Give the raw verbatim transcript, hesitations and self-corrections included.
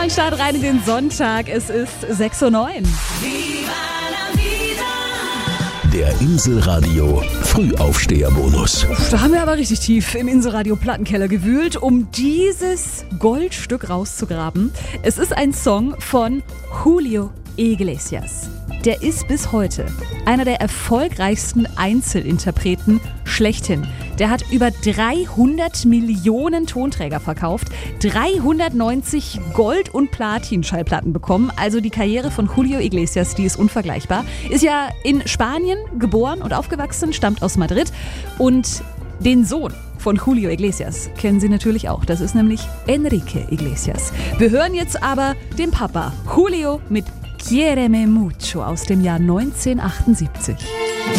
Tollen Start rein in den Sonntag. Es ist sechs Uhr neun. Der Inselradio Frühaufsteherbonus. Da haben wir aber richtig tief im Inselradio Plattenkeller gewühlt, um dieses Goldstück rauszugraben. Es ist ein Song von Julio Iglesias. Der ist bis heute einer der erfolgreichsten Einzelinterpreten schlechthin. Der hat über dreihundert Millionen Tonträger verkauft, dreihundertneunzig Gold- und Platin-Schallplatten bekommen. Also die Karriere von Julio Iglesias, die ist unvergleichbar. Ist ja in Spanien geboren und aufgewachsen, stammt aus Madrid. Und den Sohn von Julio Iglesias kennen Sie natürlich auch. Das ist nämlich Enrique Iglesias. Wir hören jetzt aber den Papa Julio mit Quiéreme Mucho aus dem Jahr neunzehnhundertachtundsiebzig.